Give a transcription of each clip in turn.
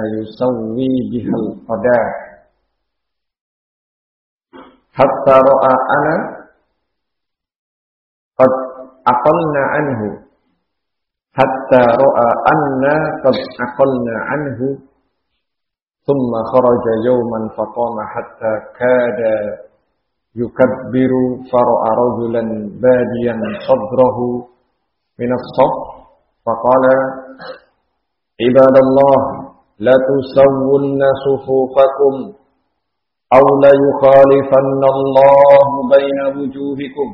yusawwi bihal qada hatta ra'a ana qad aqalna anhu hatta ra'a anna qad aqalna anhu thumma kharaja yawman faqama hatta kada yukabbiru fara'a rajulan badiyan sadrahu min as-saff faqala ibadallah la tusawwunna sufufakum aw la yukhalifanna Allahu baina wujuhikum.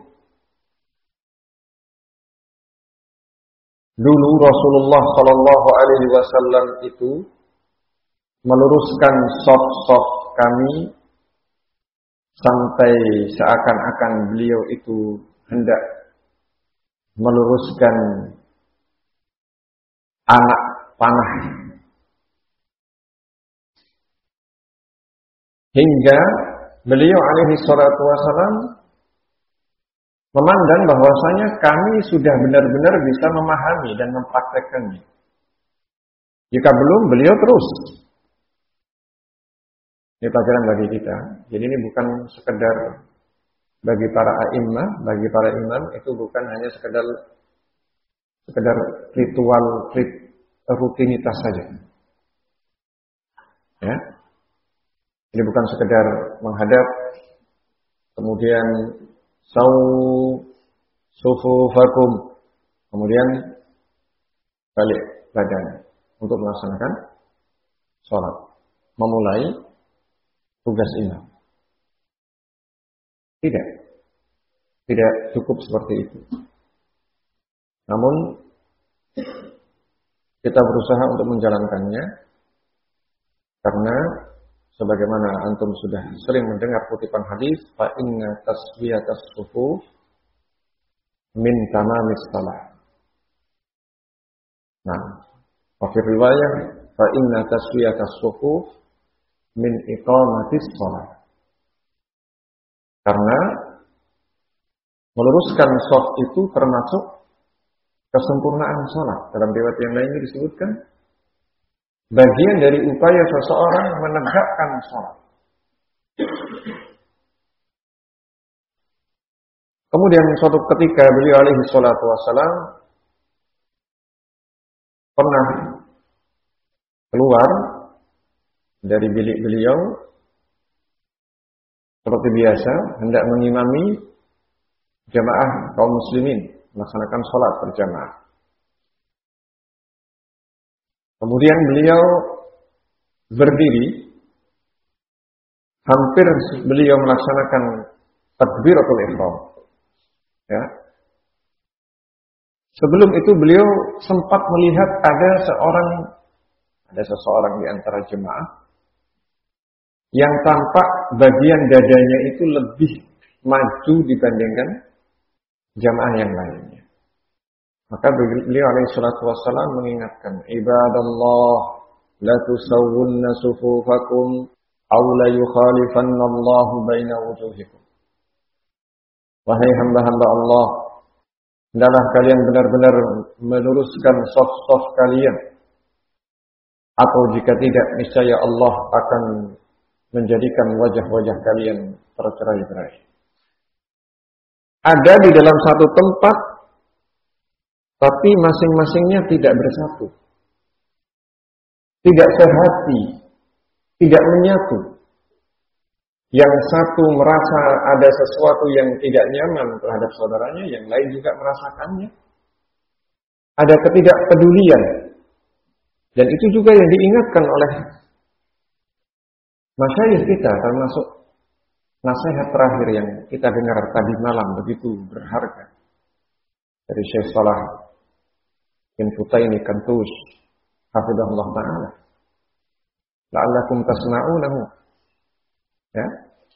Dulu Rasulullah sallallahu alaihi wasallam itu meluruskan saf-saf kami sampai seakan-akan beliau itu hendak meluruskan anak panah, hingga beliau alaihi salatu wasalam memandang bahwasanya kami sudah benar-benar bisa memahami dan mempraktekkannya. Jika belum, beliau terus. Ini pelajaran bagi kita. Jadi ini bukan sekedar bagi para a'immah, bagi para imam itu bukan hanya sekedar ritual rutinitas saja. Ya. Ini bukan sekedar menghadap kemudian sufufakum kemudian balik badan untuk melaksanakan sholat, memulai tugas imam. Tidak cukup seperti itu. Namun kita berusaha untuk menjalankannya karena sebagaimana antum sudah sering mendengar kutipan hadis, fa inna taswiyatas sufuf min tamamis shalah. Nah, fi riwayah fa inna taswiyatas sufuf min iqamatis shalah. Karena meluruskan shaf itu termasuk kesempurnaan salat. Dalam riwayat yang lain disebutkan bagian dari upaya seseorang menegakkan salat. Kemudian suatu ketika beliau alaihi salatu wassalam pernah keluar dari bilik beliau seperti biasa hendak mengimami jamaah kaum muslimin melaksanakan sholat berjamaah. Kemudian beliau berdiri, hampir beliau melaksanakan takbiratul ihram. Ya. Sebelum itu beliau sempat melihat ada seseorang di antara jemaah yang tampak bagian dadanya itu lebih maju dibandingkan jamaah yang lainnya. Maka beliau alaihi salatu wassalam mengingatkan, ibadallah la tusawwunna sufufakum aw la yukhalifanna Allahu baina wujuhikum. Wahai hamba-hamba Allah, hendaklah kalian benar-benar meluruskan saf-saf kalian, atau jika tidak niscaya Allah akan menjadikan wajah-wajah kalian tercerai-berai. Ada di dalam satu tempat, tapi masing-masingnya tidak bersatu, tidak sehati, tidak menyatu. Yang satu merasa ada sesuatu yang tidak nyaman terhadap saudaranya, yang lain juga merasakannya. Ada ketidakpedulian, dan itu juga yang diingatkan oleh masyayikh kita, termasuk nasihat terakhir yang kita dengar tadi malam begitu berharga dari Syekh Salah bin Futaini Kantus hafizahullah ta'ala, la'allakum tasma'unahu. Ya.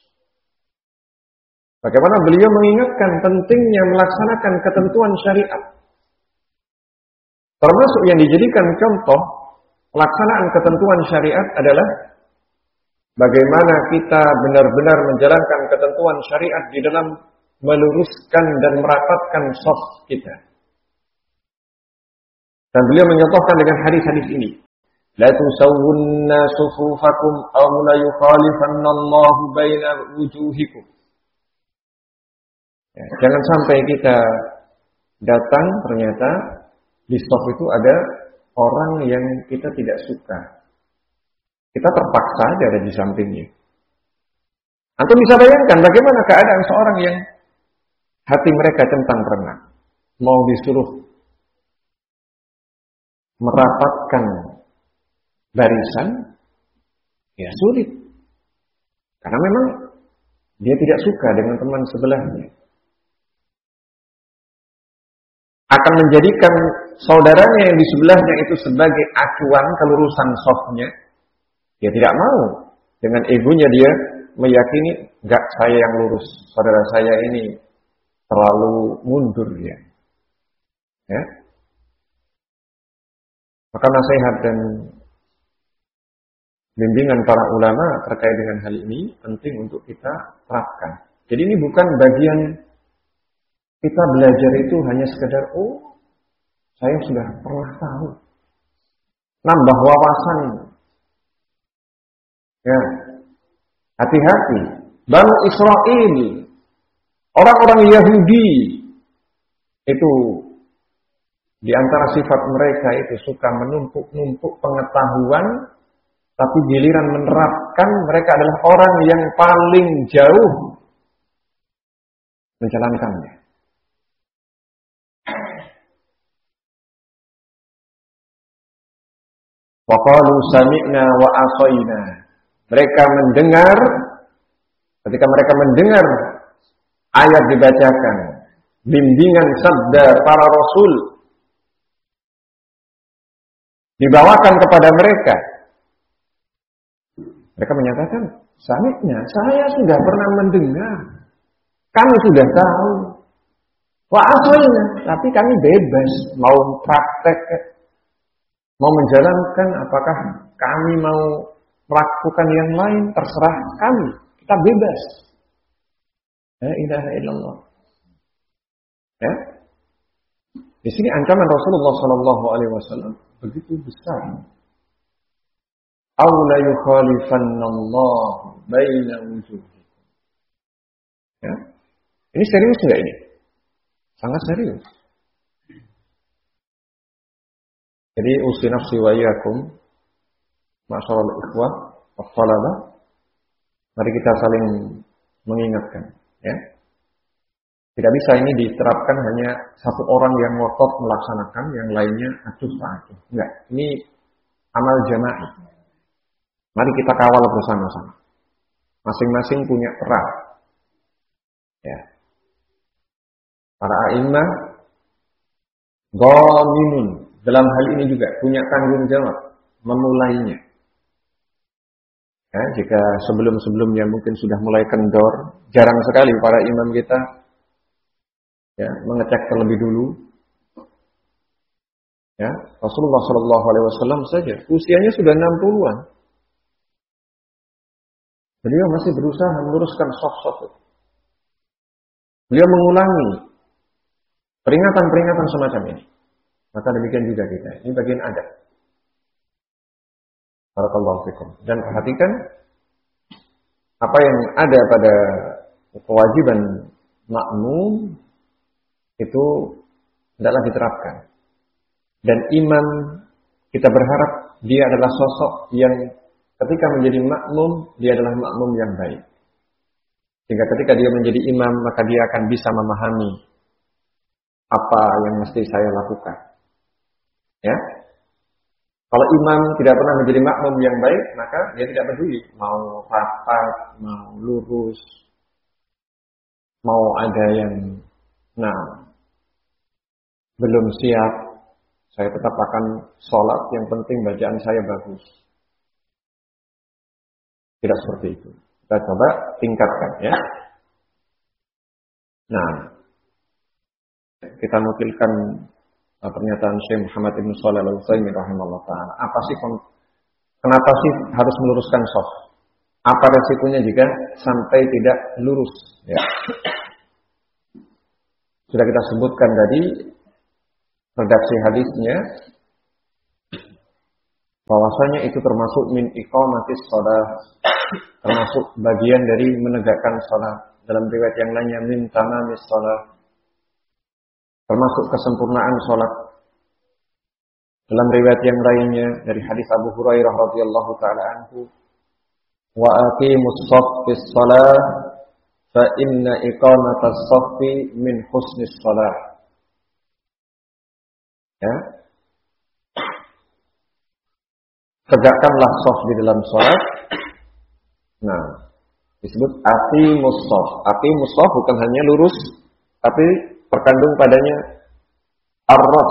Bagaimana beliau mengingatkan pentingnya melaksanakan ketentuan syariat, termasuk yang dijadikan contoh pelaksanaan ketentuan syariat adalah bagaimana kita benar-benar menjalankan ketentuan syariat di dalam meluruskan dan merapatkan shaf kita. Dan beliau menyontohkan dengan hadis-hadis ini. la tusawwunna sufufakum aw la yukhalifannallahu baina wujuhikum. Ya, jangan sampai kita datang ternyata di saf itu ada orang yang kita tidak suka. Kita terpaksa ada di sampingnya. Antum bisa bayangkan bagaimana keadaan seorang yang hati mereka centang-perenang, mau disuruh merapatkan barisan, ya sulit. Karena memang dia tidak suka dengan teman sebelahnya. Akan menjadikan saudaranya yang di sebelahnya itu sebagai acuan kelurusan safnya. Dia tidak mau. Dengan egonya dia meyakini, enggak, saya yang lurus, saudara saya ini terlalu mundur dia. Ya. Maka nasihat dan bimbingan para ulama terkait dengan hal ini penting untuk kita terapkan. Jadi ini bukan bagian kita belajar itu hanya sekedar, saya sudah pernah tahu. Nambah wawasan. Ya. Hati-hati. Bani Israel, orang-orang Yahudi, itu di antara sifat mereka itu suka menumpuk-numpuk pengetahuan, tapi giliran menerapkan mereka adalah orang yang paling jauh menjalankannya. Wa qalu sami'na wa asaina. Mereka mendengar, ketika mereka mendengar ayat dibacakan, bimbingan sabda para rasul dibawakan kepada mereka. Mereka menyatakan, sami'na, saya sudah pernah mendengar. Kami sudah tahu. Wa asaina, tapi kami bebas mau praktek, mau menjalankan, apakah kami mau melakukan yang lain, terserah kami. Kita bebas. La ilaha illallah. Ya? Di sini ancaman Rasulullah SAW begitu besar. Aw la yukhalifannallahu baina wujuhikum. Ya? Ini serius enggak ini? Sangat serius. Jadi usi nafsi wa iyyakum ma'asyiral ikhwah was-salama, mari kita saling mengingatkan, ya. Tidak bisa ini diterapkan hanya satu orang yang ngotot melaksanakan, yang lainnya acuh tak acuh. Enggak, ini amal jamaah. Mari kita kawal bersama-sama. Masing-masing punya peran. Ya. Para a'immah dhaminun dalam hal ini juga punya tanggung jawab memulainya. Ya, jika sebelum-sebelumnya mungkin sudah mulai kendor, jarang sekali para imam kita ya mengecek terlebih dulu. Ya, Rasulullah SAW saja usianya sudah 60-an. Beliau masih berusaha meluruskan saf-saf. Beliau mengulangi peringatan-peringatan semacam ini. Maka demikian juga kita. Ini bagian adab. Barakallahu fikum. Dan perhatikan apa yang ada pada kewajiban makmum itu adalah diterapkan. Dan imam kita berharap dia adalah sosok yang ketika menjadi makmum, dia adalah makmum yang baik. Sehingga ketika dia menjadi imam, maka dia akan bisa memahami apa yang mesti saya lakukan. Ya. Kalau imam tidak pernah menjadi makmum yang baik, maka dia tidak peduli mau rapat, mau lurus, mau ada yang belum siap, saya tetap akan sholat, yang penting bacaan saya bagus. Tidak seperti itu. Kita coba tingkatkan, ya. Nah, kita nukilkan pernyataan Syekh Muhammad Ibn Shalih Al-Utsaimin rahimahullah ta'ala. Kenapa sih harus meluruskan shaf? Apa resikonya jika sampai tidak lurus? Ya. Sudah kita sebutkan tadi redaksi hadisnya. bahwasanya itu termasuk min iqamatis shalah, termasuk bagian dari menegakkan salat. Dalam riwayat yang lainnya min tamamis shalah, termasuk kesempurnaan salat. Dalam riwayat yang lainnya dari hadis Abu Hurairah radhiyallahu taala anhu, wa aqimus shaffis shalah fa inna iqamatas shaffi min husnis shalah. Ya. Tegakkanlah shaf di dalam salat. Nah, disebut aqimus shaf. Aqimus shaf bukan hanya lurus, tapi terkandung padanya ar-ras,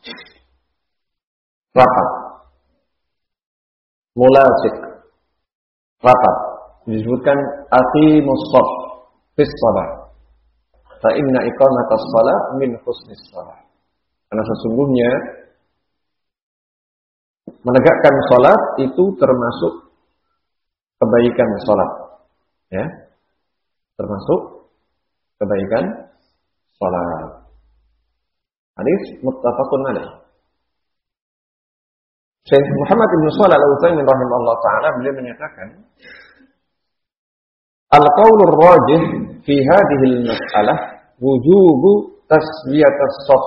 rapat, mulasik, rapat. Disebutkan aqimus shaf fis shalah. Fa inna iqamatas shalah min husnis shalah. Karena sesungguhnya menegakkan salat itu termasuk kebaikan salat. Ya. Termasuk kebaikan salat. Hadis muttafaqun alaih. Syekh Muhammad bin Shalih Al-Utsaimin rahimahullah taala beliau menyatakan, al-qaulur rajih fi hadhihi al-mas'alah wujubu taswiyatis shaff.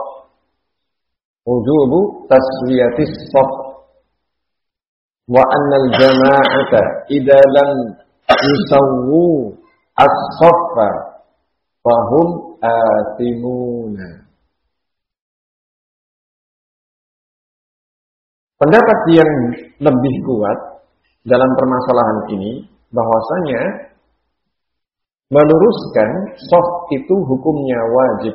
Wujubu taswiyatis shaff. Wa annal jama'ata idza lam yusawwu as-saffa fahum athimuna. Pendapat yang lebih kuat dalam permasalahan ini bahwasanya meluruskan shaf itu hukumnya wajib,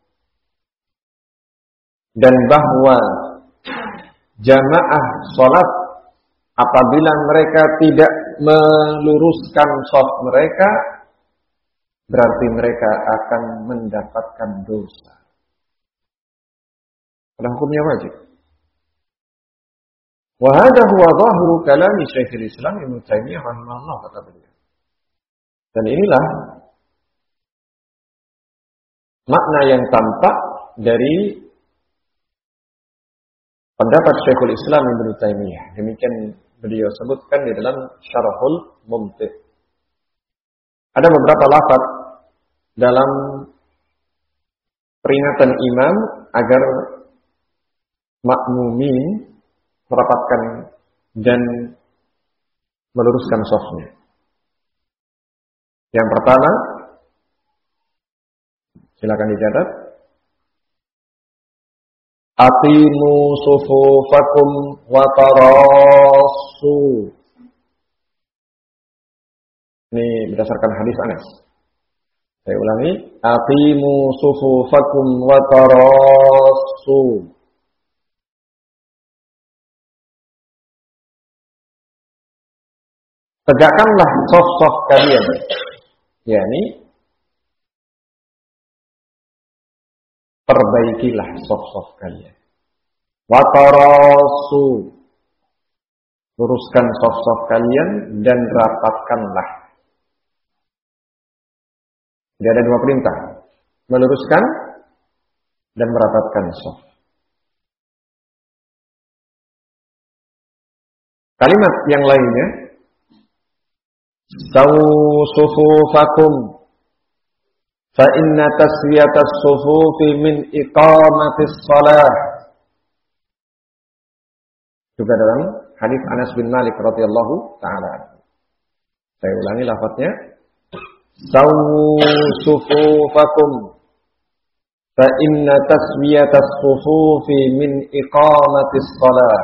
dan bahwa jamaah salat apabila mereka tidak meluruskan shaf mereka, berarti mereka akan mendapatkan dosa. Pada hukumnya wajib. Wa hadha huwa dhahiru kalami Syekhul Islam Ibnu Taimiyah rahimahullah, kata beliau. Dan inilah makna yang tampak dari pendapat Syekhul Islam Ibnu Taimiyah. Demikian beliau sebutkan di dalam Syarahul Mumti'. Ada beberapa lafaz dalam peringatan imam agar makmumin merapatkan dan meluruskan shafnya. Yang pertama, silakan dicatat. Aqimu sufufakum wa tarassu. Ini berdasarkan hadis Anas. Saya ulangi, aqimu sufufakum wa tarassu. Tegakkanlah shaf-shaf kalian. yakni perbaikilah shaf-shaf kalian. Wa tarasu, luruskan shaf-shaf kalian dan rapatkanlah. Jadi ada dua perintah, meluruskan dan merapatkan shaf. Kalimat yang lainnya, sawu sufufakum fa inna taswiyatas sufufi min iqamatis shalah. Juga dalam hadis Anas bin Malik radhiyallahu taala. Saya ulangi lafadznya. Sawu sufufakum fa inna taswiyatas sufufi min iqamatis shalah.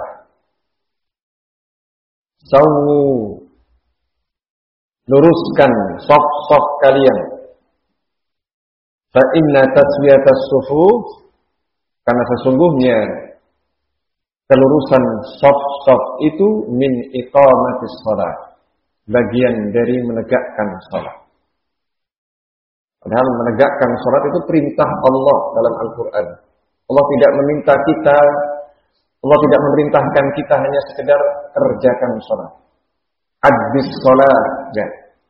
Sawu, luruskan shaf-shaf kalian. Fa inna taswiyatas sufuf, karena sesungguhnya kelurusan shaf-shaf itu min iqamatis shalah, bagian dari menegakkan salat. Padahal menegakkan salat itu perintah Allah dalam Al-Quran. Allah tidak meminta kita, Allah tidak memerintahkan kita hanya sekedar kerjakan salat. Aqdis salat, ya.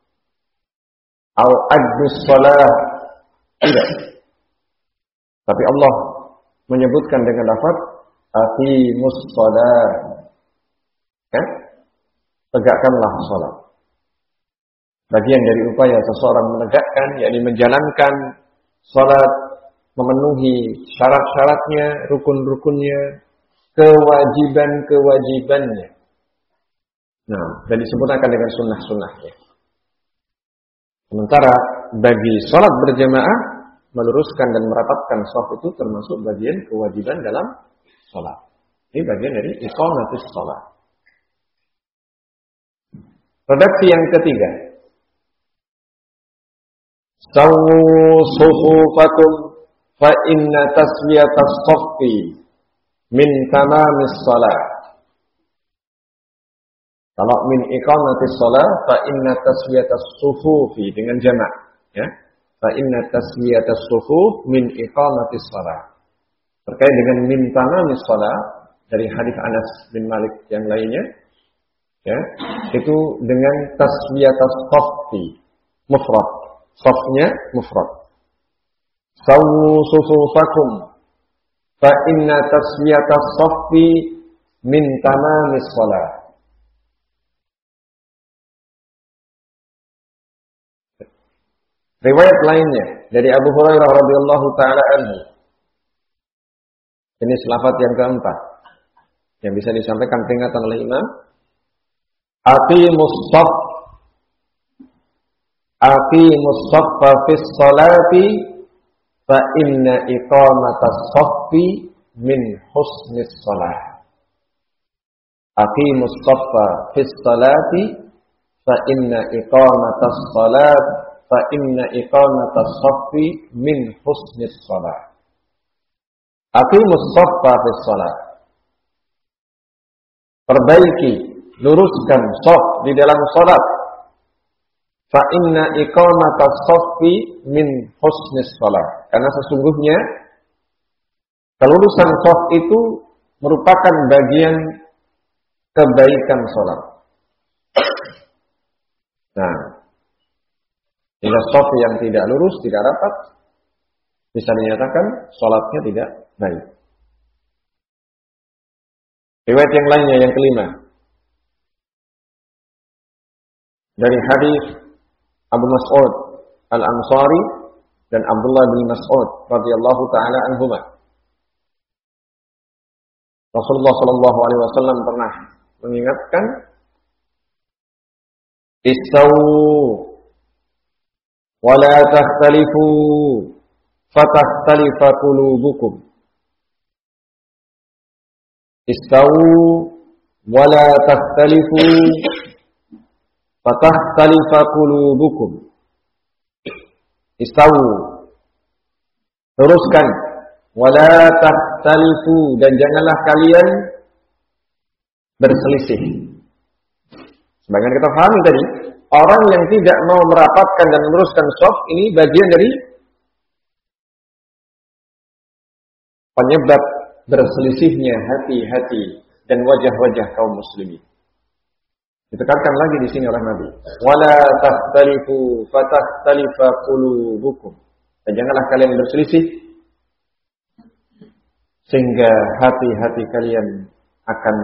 Al-aqdis salat, tidak. Tapi Allah menyebutkan dengan lafaz aqimus salat. Ya? Tegakkanlah salat. Bagian dari upaya seseorang menegakkan, yakni menjalankan salat, memenuhi syarat-syaratnya, rukun-rukunnya, kewajiban-kewajibannya. Nah, dan disempurnakan dengan sunnah-sunnahnya. Sementara bagi salat berjamaah, meluruskan dan merapatkan shaf itu termasuk bagian kewajiban dalam salat. Ini bagian dari iqamatus salat. Redaksi yang ketiga. Sawu sufufakum fa inna taswiyatas shaffi min tamamis salat. Kalau min iqamatis salat fa inna taswiyatas sufufi dengan jamak, ya. Fa inna taswiyatas sufuf min iqamatis salat. Terkait dengan min tamamis salat dari hadis Anas bin Malik yang lainnya, ya, itu dengan taswiyatas shaffi mufrad. Shafnya mufrad. Sawu sufufakum fa inna taswiyatas shaffi min tamamis salat. Riwayat lainnya dari Abu Hurairah radhiyallahu taala anhu. Ini lafaz yang keempat yang bisa disampaikan peringatan oleh Imam. Aqimus shaffa fis salati fa inna iqamatas shaffi min husnis salah. Aqimus shaffa fis salati fa inna iqamatas salat fa inna iqamatas shaffi min husnis salah. Aqimus shaffa fis salat. Perbaiki, luruskan shaf di dalam salat. Fa inna iqamatas shaffi min husnis salat. Karena sesungguhnya kelurusan shaf itu merupakan bagian kebaikan salat. Nah, jika shaf yang tidak lurus, tidak rapat, bisa dinyatakan salatnya tidak baik. Riwayat yang lainnya yang kelima. Dari hadis Abu Mas'ud Al-Ansari dan Abdullah bin Mas'ud radhiyallahu taala anhuma. Rasulullah sallallahu alaihi wasallam pernah mengingatkan, "Istawu wa la takhtalifu fatakhtalifa qulubukum." Istawu wa la takhtalifu fatakhtalifa qulubukum. Istawu, luruskan, wala takhtalifu, dan janganlah kalian berselisih. Sebagian kita pahami tadi, orang yang tidak mau merapatkan dan meluruskan shaf ini bagian dari penyebab berselisihnya hati-hati dan wajah-wajah kaum muslimin. Ditekankan lagi di sini oleh Nabi. Wala takhtalifu fatakhtalifa qulubukum. Dan janganlah kalian berselisih sehingga hati-hati kalian akan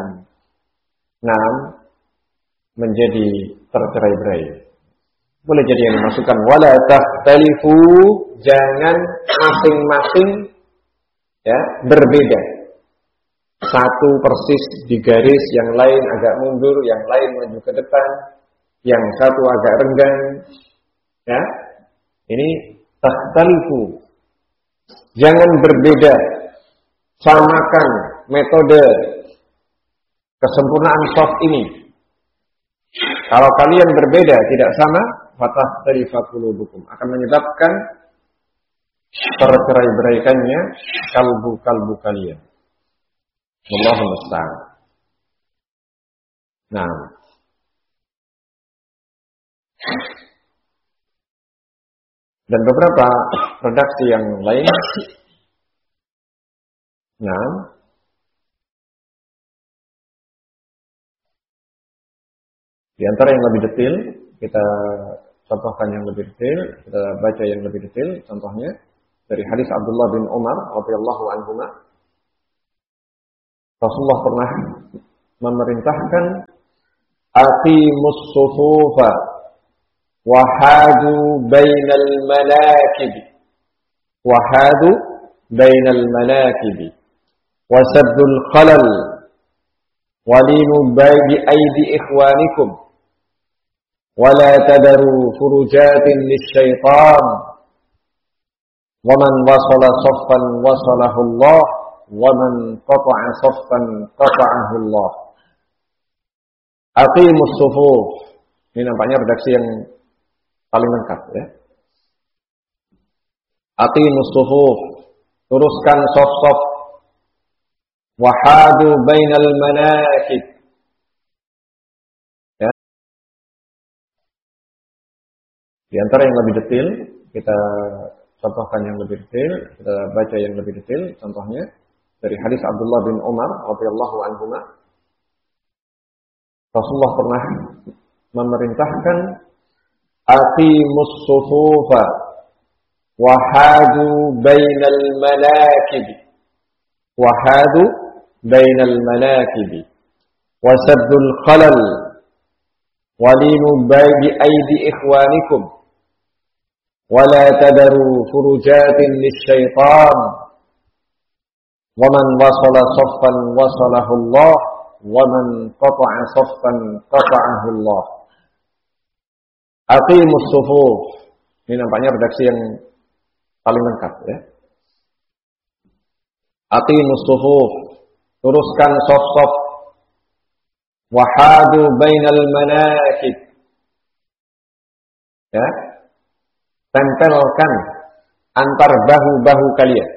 menjadi tercerai-berai. Boleh jadi yang dimasukkan wala takhtalifu, jangan masing-masing ya berbeda. Satu persis di garis, yang lain agak mundur, yang lain maju ke depan, yang satu agak renggang. Ya, ini takhtalifu. Jangan berbeda. Samakan metode kesempurnaan shaf ini. Kalau kalian berbeda, tidak sama, fatakhtalifa qulubukum, akan menyebabkan tercerai-beraikannya kalbu-kalbu kalian. Wallahu musta'an. Nah, dan beberapa redaksi yang lain. Nah, di antara yang lebih detail, kita contohkan yang lebih detail, kita baca yang lebih detail. Contohnya dari hadis Abdullah bin Umar radhiyallahu anhuma. Rasulullah pernah memerintahkan aqimus sufufa wahadu bainal manakib wahadu bainal manakib wasaddul khalal walinu bi aidi ikhwanikum wala tadaru furujatin lisyaitan waman wasala saffan wasalahu Allah waman qata'a saffan qata'ahu Allah. Aqimus sufuf. Ini nampaknya redaksi yang paling lengkap ya. Aqimus sufuf. Luruskan saf-saf. Wahadu bainal manakib. Ya. Di antara yang lebih detail, kita contohkan yang lebih detail, kita baca yang lebih detail, contohnya dari hadis Abdullah bin Umar radhiyallahu anhuma. Rasulullah pernah memerintahkan aqimus sufufa wahadu bainal manakib wahadu bainal manakib wasaddul khalal walinu bi aidi ikhwanikum wala tadaru furujatin lisyaitan waman wasala saffan wasalahu Allah waman qata'a saffan qata'ahu Allah. Aqimus sufuf. Ini nampaknya redaksi yang paling lengkap ya. Aqimus sufuf. Luruskan saf-saf. Wahadu bainal manakib. Ya. Tempelkan antar bahu-bahu kalian.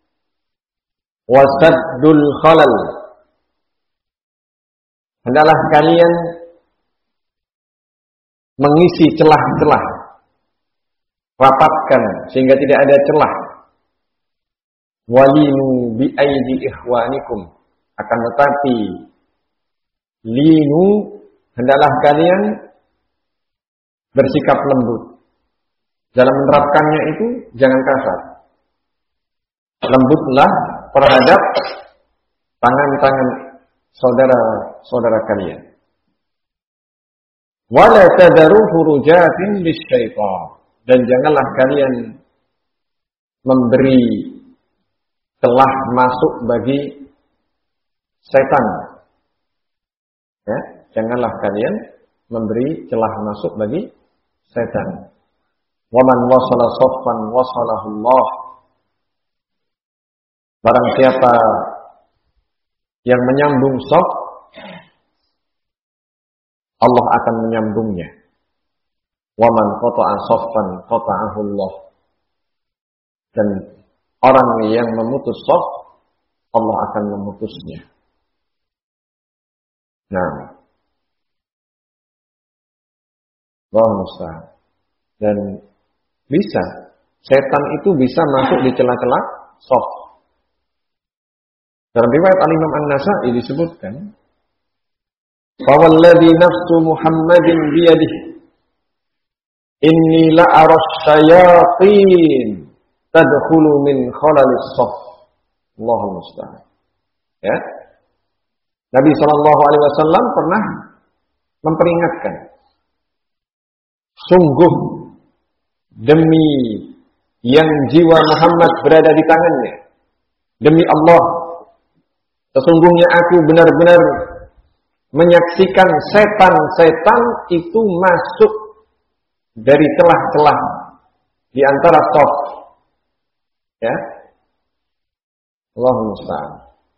Wasaddul khalal. Hendaklah kalian mengisi celah-celah, rapatkan sehingga tidak ada celah. Walinu bi aidi ikhwanikum, akan tetapi linu, hendaklah kalian bersikap lembut. Dalam menerapkannya itu jangan kasar. Lembutlah terhadap tangan-tangan saudara-saudara kalian. Wala tadaru furujatin lisyaitan, dan janganlah kalian memberi celah masuk bagi setan. Ya, janganlah kalian memberi celah masuk bagi setan. Waman wasala saffan wasalahu Allah. Barang siapa yang menyambung shaf, Allah akan menyambungnya. Waman qata'a saffan qata'ahu Allah. Dan orang yang memutus shaf, Allah akan memutusnya. Nah, Allah musta'an. Dan bisa, setan itu bisa masuk di celah-celah shaf. Dalam riwayat Al-Imam An-Nasa'i disebutkan, "Fawalladzi nafsu Muhammadin biyadihi, inni la'ara syayatin tadkhulu min khalalis shaf." Allahul musta'an. Ya. Nabi SAW pernah memperingatkan, sungguh demi yang jiwa Muhammad berada di tangannya, demi Allah, sesungguhnya aku benar-benar menyaksikan setan-setan itu masuk dari celah-celah di antara shaf. Ya. Allahumma musta'an.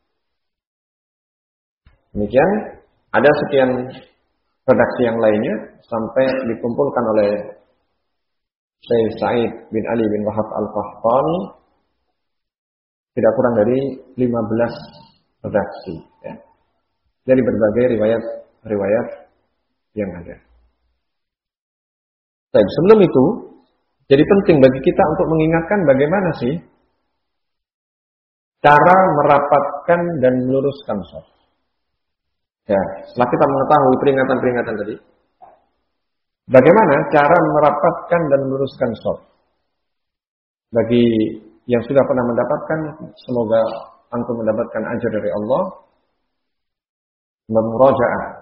Demikian, ada sekian redaksi yang lainnya sampai dikumpulkan oleh Syekh Sa'id bin Ali bin Wahab Al-Qahtani tidak kurang dari 15 redaksi ya, dari berbagai riwayat yang ada. Baik, sebelum itu jadi penting bagi kita untuk mengingatkan bagaimana sih cara merapatkan dan meluruskan shaf. Ya, setelah kita mengetahui peringatan-peringatan tadi, bagaimana cara merapatkan dan meluruskan shaf? Bagi yang sudah pernah mendapatkan, semoga antum mendapatkan ajar dari Allah, memurajaah